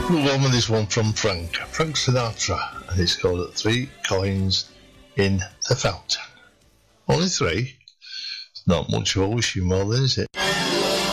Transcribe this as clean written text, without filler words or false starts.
Move on with this one from Frank Sinatra, and it's called 3 Coins in the Fountain. Only 3? It's not much of a wishing well then, is it?